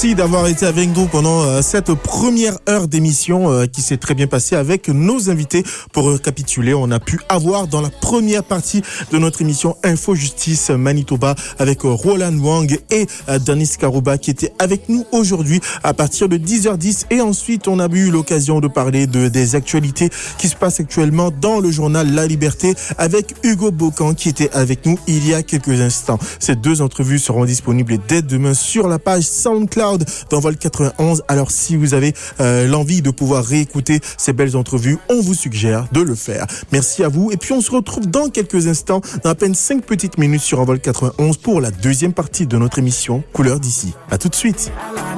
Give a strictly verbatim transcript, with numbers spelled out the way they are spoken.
Merci d'avoir été avec nous pendant euh, cette première heure d'émission euh, qui s'est très bien passée avec nos invités. Pour récapituler, on a pu avoir dans la première partie de notre émission Info Justice Manitoba avec euh, Roland Wang et euh, Denis Karouba qui étaient avec nous aujourd'hui à partir de dix heures dix. Et ensuite, on a eu l'occasion de parler de, des actualités qui se passent actuellement dans le journal La Liberté avec Hugo Bocan qui était avec nous il y a quelques instants. Ces deux entrevues seront disponibles dès demain sur la page SoundCloud d'Envol quatre-vingt-onze. Alors si vous avez euh, l'envie de pouvoir réécouter ces belles entrevues, on vous suggère de le faire. Merci à vous et puis on se retrouve dans quelques instants, dans à peine cinq petites minutes sur Envol quatre-vingt-onze pour la deuxième partie de notre émission Couleur d'ici. À tout de suite.